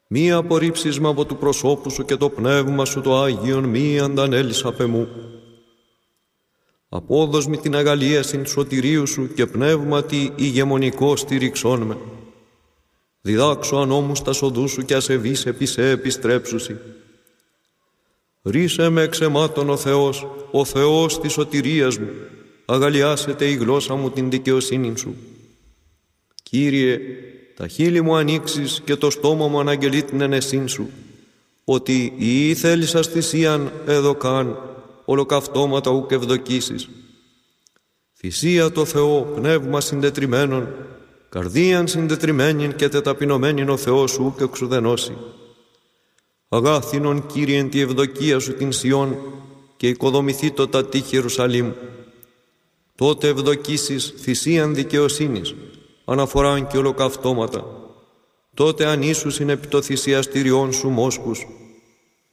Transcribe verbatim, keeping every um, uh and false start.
Μη απορρίψεις με από του προσώπου σου και το πνεύμα σου το Άγιον μη αντανέλεις απ' εμού. Απόδος μη την αγαλίασιν σωτηρίου σου και πνεύματι ηγεμονικό στηριξών με. Διδάξω ανώμους τα σοδού σου και ασεβείς επί σε επιστρέψουσι. Ρίσε με εξαιμάτων ο Θεός, ο Θεός της σωτηρίας μου, αγαλιάσετε η γλώσσα μου την δικαιοσύνη σου. Κύριε, τα χείλη μου ανοίξεις και το στόμα μου αναγγελεί την ενεσύν σου, ότι η θέλησας θυσίαν εδωκάν, ολοκαυτώματα ουκ ευδοκίσεις. Θυσία το Θεό, πνεύμα συντετριμένον, καρδίαν συντετριμένην και τεταπεινωμένην ο Θεός σου ουκ εξουδενώσει. Αγάθινον Κύριεν τη ευδοκία σου την Σιών και οικοδομηθεί το τα τείχη Ιερουσαλήμ. Τότε ευδοκίσεις θυσίαν δικαιοσύνης, αναφοράν και ολοκαυτώματα. Τότε ανήσουσιν επί το θυσιαστηριών σου μόσχους